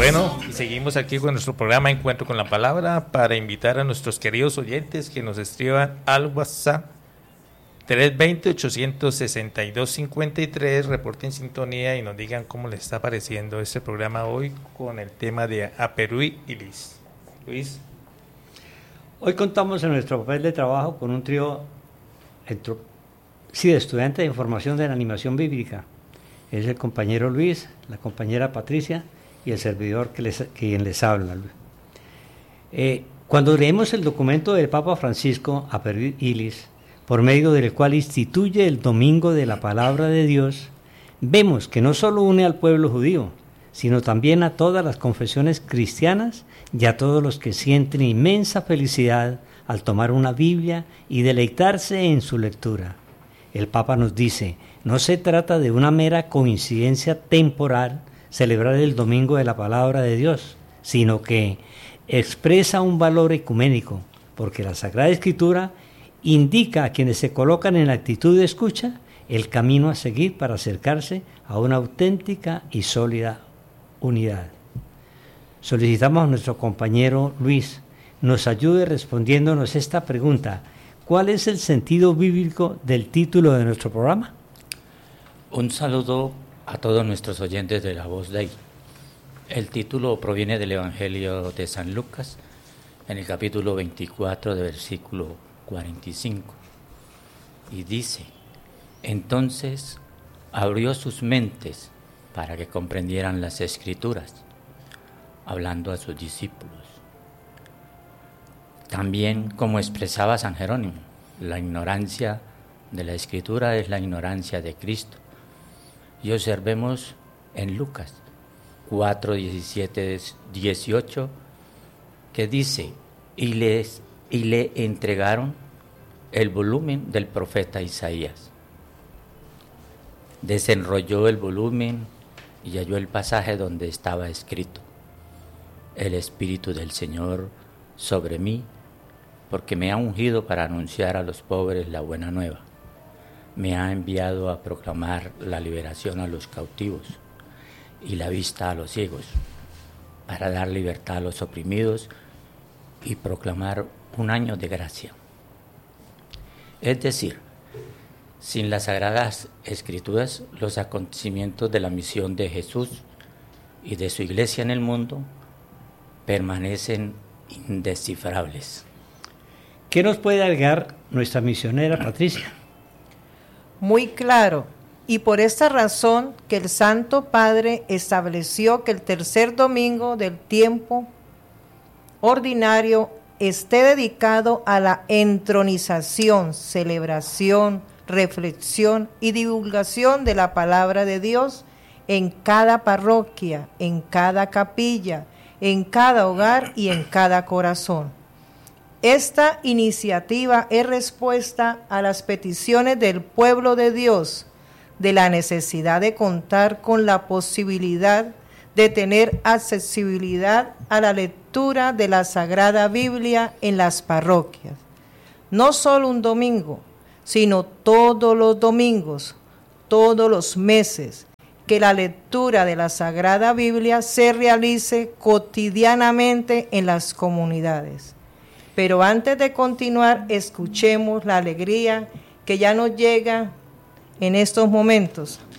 Bueno, y seguimos aquí con nuestro programa Encuentro con la Palabra para invitar a nuestros queridos oyentes que nos escriban al WhatsApp 320-862-5253, reporten sintonía y nos digan cómo les está pareciendo este programa hoy con el tema de Aperú Ilis. Luis. Hoy contamos en nuestro papel de trabajo con un trío de estudiantes de información de la animación bíblica. Es el compañero Luis, la compañera Patricia y el servidor quien les habla. Cuando leemos el documento del Papa Francisco, Aperú Ilis, por medio del cual instituye el Domingo de la Palabra de Dios, vemos que no solo une al pueblo judío, sino también a todas las confesiones cristianas y a todos los que sienten inmensa felicidad al tomar una Biblia y deleitarse en su lectura. El Papa nos dice, no se trata de una mera coincidencia temporal celebrar el Domingo de la Palabra de Dios, sino que expresa un valor ecuménico, porque la Sagrada Escritura indica a quienes se colocan en la actitud de escucha el camino a seguir para acercarse a una auténtica y sólida unidad. Solicitamos a nuestro compañero Luis nos ayude respondiéndonos esta pregunta: ¿cuál es el sentido bíblico del título de nuestro programa? Un saludo a todos nuestros oyentes de La Voz Dei. El título proviene del Evangelio de San Lucas, en el capítulo 24, de versículo 45, y dice: entonces abrió sus mentes para que comprendieran las Escrituras, hablando a sus discípulos. También, como expresaba San Jerónimo, la ignorancia de la Escritura es la ignorancia de Cristo. Y observemos en Lucas 4, 17, 18, que dice: y le entregaron el volumen del profeta Isaías. Desenrolló el volumen y halló el pasaje donde estaba escrito: el Espíritu del Señor sobre mí, porque me ha ungido para anunciar a los pobres la buena nueva. Me ha enviado a proclamar la liberación a los cautivos y la vista a los ciegos, para dar libertad a los oprimidos y proclamar un año de gracia. Es decir, sin las Sagradas Escrituras, los acontecimientos de la misión de Jesús y de su iglesia en el mundo permanecen indescifrables. ¿Qué nos puede agregar nuestra misionera Patricia? Muy claro, y por esta razón que el Santo Padre estableció que el tercer domingo del tiempo ordinario esté dedicado a la entronización, celebración, reflexión y divulgación de la palabra de Dios en cada parroquia, en cada capilla, en cada hogar y en cada corazón. Esta iniciativa es respuesta a las peticiones del pueblo de Dios, de la necesidad de contar con la posibilidad de tener accesibilidad a la lectura de la Sagrada Biblia en las parroquias. No solo un domingo, sino todos los domingos, todos los meses, que la lectura de la Sagrada Biblia se realice cotidianamente en las comunidades. Pero antes de continuar, escuchemos la alegría que ya nos llega en estos momentos.